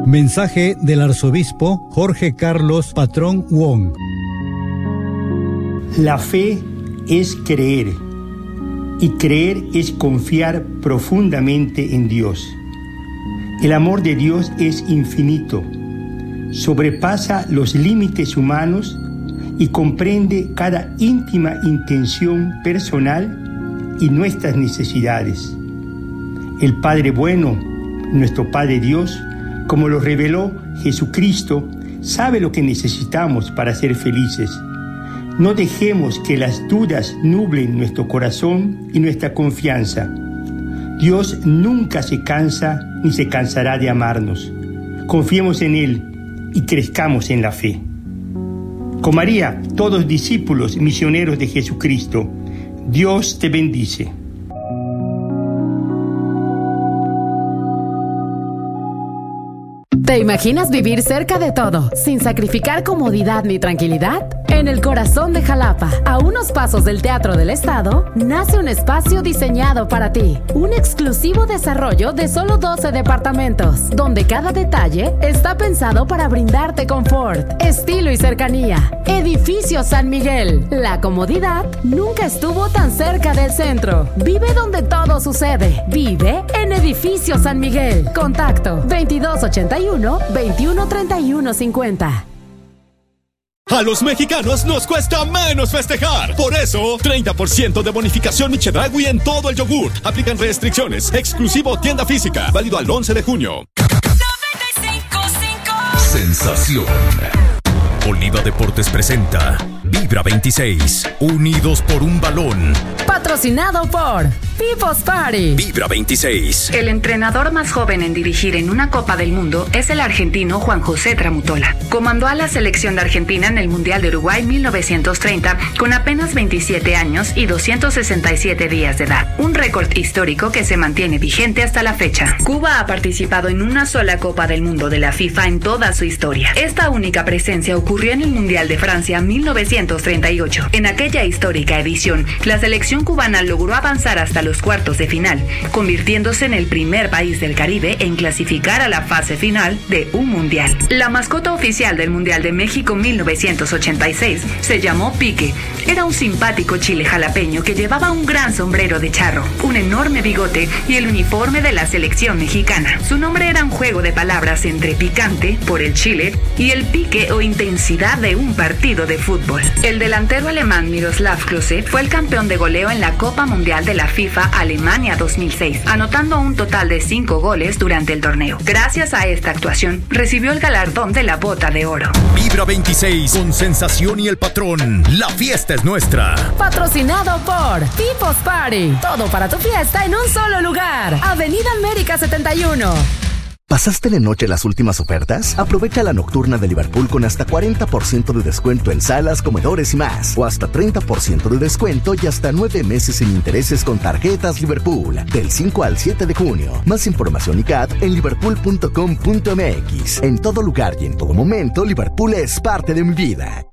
Mensaje del arzobispo Jorge Carlos Patrón Wong. La fe es creer, y creer es confiar profundamente en Dios. El amor de Dios es infinito, sobrepasa los límites humanos y comprende cada íntima intención personal y nuestras necesidades. El Padre bueno, nuestro Padre Dios, como lo reveló Jesucristo, sabe lo que necesitamos para ser felices. No dejemos que las dudas nublen nuestro corazón y nuestra confianza. Dios nunca se cansa ni se cansará de amarnos. Confiemos en Él y crezcamos en la fe. Con María, todos discípulos misioneros de Jesucristo, Dios te bendice. ¿Te imaginas vivir cerca de todo, sin sacrificar comodidad ni tranquilidad? En el corazón de Jalapa, a unos pasos del Teatro del Estado, nace un espacio diseñado para ti. Un exclusivo desarrollo de solo 12 departamentos, donde cada detalle está pensado para brindarte confort, estilo y cercanía. Edificio San Miguel. La comodidad nunca estuvo tan cerca del centro. Vive donde todo sucede. Vive en Edificio San Miguel. Contacto 2281-213150. A los mexicanos nos cuesta menos festejar. Por eso, 30% de bonificación Michedragui en todo el yogur. Aplican restricciones. Exclusivo tienda física. Válido al 11 de junio. 95.5 Sensación. Oliva Deportes presenta Vibra 26, unidos por un balón. Patrocinado por People's Party. Vibra 26. El entrenador más joven en dirigir en una Copa del Mundo es el argentino Juan José Tramutola. Comandó a la selección de Argentina en el Mundial de Uruguay 1930 con apenas 27 años y 267 días de edad. Un récord histórico que se mantiene vigente hasta la fecha. Cuba ha participado en una sola Copa del Mundo de la FIFA en toda su historia. Esta única presencia ocurrió en el Mundial de Francia 1938. En aquella histórica edición, la selección cubana logró avanzar hasta los cuartos de final, convirtiéndose en el primer país del Caribe en clasificar a la fase final de un mundial. La mascota oficial del Mundial de México 1986 se llamó Pique. Era un simpático chile jalapeño que llevaba un gran sombrero de charro, un enorme bigote y el uniforme de la selección mexicana. Su nombre era un juego de palabras entre picante, por el chile, y el pique o intensidad de un partido de fútbol. El delantero alemán Miroslav Klose fue el campeón de goleo en la Copa Mundial de la FIFA Alemania 2006, anotando un total de 5 goles durante el torneo. Gracias a esta actuación, recibió el galardón de la Bota de Oro. Vibra 26 con Sensación y el Patrón. La fiesta es nuestra. Patrocinado por People's Party. Todo para tu fiesta en un solo lugar. Avenida América 71. ¿Pasaste de noche las últimas ofertas? Aprovecha la nocturna de Liverpool con hasta 40% de descuento en salas, comedores y más. O hasta 30% de descuento y hasta 9 meses sin intereses con tarjetas Liverpool. Del 5 al 7 de junio. Más información y CAT en liverpool.com.mx. En todo lugar y en todo momento, Liverpool es parte de mi vida.